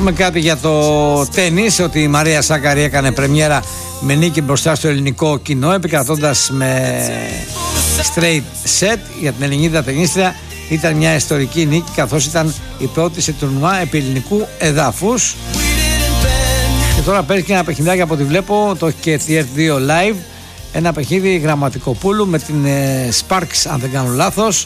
πούμε κάτι για το τένις, ότι η Μαρία Σάκαρη έκανε πρεμιέρα με νίκη μπροστά στο ελληνικό κοινό, επικρατώντας με straight set για την Ελληνίδα τενίστρια. Ήταν μια ιστορική νίκη, καθώς ήταν η πρώτη σε τουρνουά επί ελληνικού εδάφους. Και τώρα παίζει και ένα παιχνιδάκι από ό,τι βλέπω, το έχει και TR2 live, ένα παιχνίδι Γραμματικοπούλου με την Sparks, αν δεν κάνω λάθος.